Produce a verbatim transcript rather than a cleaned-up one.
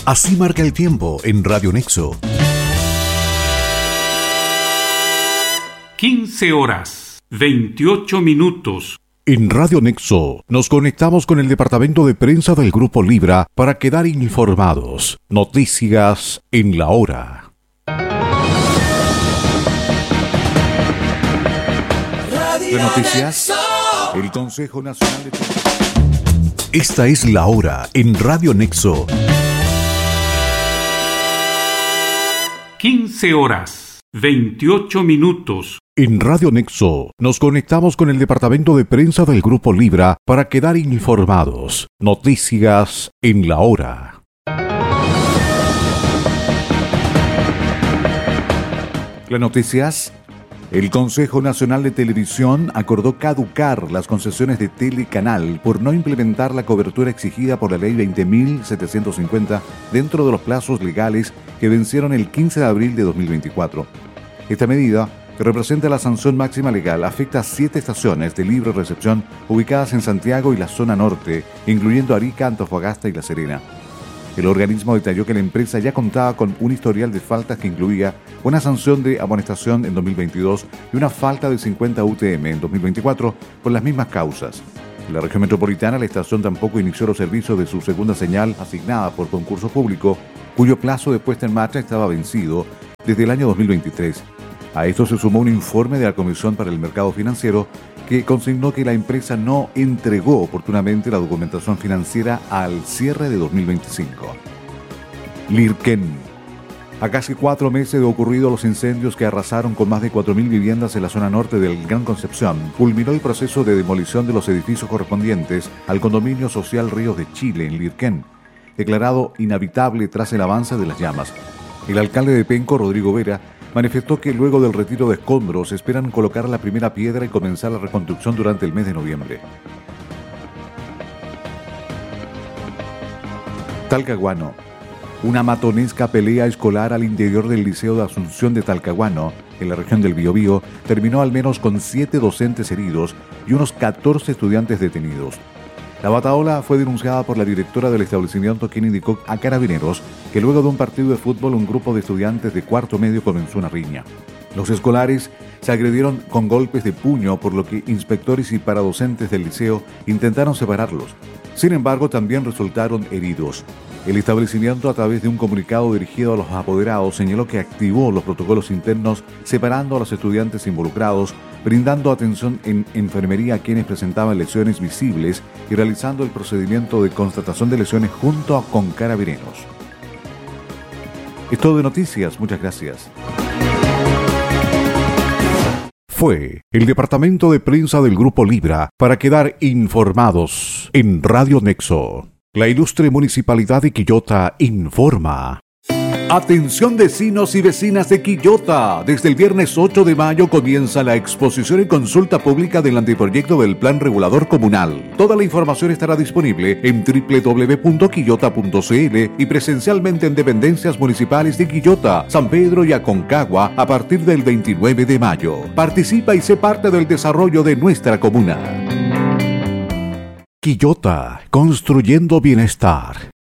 Así marca el tiempo en Radio Nexo. quince horas, veintiocho minutos. En Radio Nexo nos conectamos con el departamento de prensa del Grupo Libra para quedar informados. Noticias en la hora. De noticias, el Consejo Nacional de... Esta es la hora en Radio Nexo. quince horas, veintiocho minutos. En Radio Nexo nos conectamos con el departamento de prensa del Grupo Libra para quedar informados. Noticias en la hora. Las noticias. El Consejo Nacional de Televisión acordó caducar las concesiones de Telecanal por no implementar la cobertura exigida por la Ley veinte mil setecientos cincuenta dentro de los plazos legales que vencieron el quince de abril de dos mil veinticuatro. Esta medida, que representa la sanción máxima legal, afecta a siete estaciones de libre recepción ubicadas en Santiago y la zona norte, incluyendo Arica, Antofagasta y La Serena. El organismo detalló que la empresa ya contaba con un historial de faltas que incluía una sanción de amonestación en dos mil veintidós y una falta de cincuenta U T M en dos mil veinticuatro por las mismas causas. En la región metropolitana, la estación tampoco inició los servicios de su segunda señal asignada por concurso público, cuyo plazo de puesta en marcha estaba vencido desde el año dos mil veintitrés. A esto se sumó un informe de la Comisión para el Mercado Financiero que consignó que la empresa no entregó oportunamente la documentación financiera al cierre de dos mil veinticinco. Lirquén. A casi cuatro meses de ocurrido los incendios que arrasaron con más de cuatro mil viviendas en la zona norte del Gran Concepción, culminó el proceso de demolición de los edificios correspondientes al condominio social Ríos de Chile en Lirquén, declarado inhabitable tras el avance de las llamas. El alcalde de Penco, Rodrigo Vera, manifestó que luego del retiro de escombros esperan colocar la primera piedra y comenzar la reconstrucción durante el mes de noviembre. Talcahuano. Una matonesca pelea escolar al interior del Liceo de Asunción de Talcahuano, en la región del Biobío, terminó al menos con siete docentes heridos y unos catorce estudiantes detenidos. La batahola fue denunciada por la directora del establecimiento, quien indicó a Carabineros que luego de un partido de fútbol un grupo de estudiantes de cuarto medio comenzó una riña. Los escolares se agredieron con golpes de puño, por lo que inspectores y paradocentes del liceo intentaron separarlos. Sin embargo, también resultaron heridos. El establecimiento, a través de un comunicado dirigido a los apoderados, señaló que activó los protocolos internos separando a los estudiantes involucrados, brindando atención en enfermería a quienes presentaban lesiones visibles y realizando el procedimiento de constatación de lesiones junto con Carabineros. Es todo de noticias, muchas gracias. Fue el departamento de prensa del Grupo Libra para quedar informados en Radio Nexo. La ilustre Municipalidad de Quillota informa. Atención vecinos y vecinas de Quillota. Desde el viernes ocho de mayo comienza la exposición y consulta pública del anteproyecto del Plan Regulador Comunal. Toda la información estará disponible en doble u doble u doble u punto quillota punto c l y presencialmente en dependencias municipales de Quillota, San Pedro y Aconcagua a partir del veintinueve de mayo. Participa y sé parte del desarrollo de nuestra comuna. Quillota, construyendo bienestar.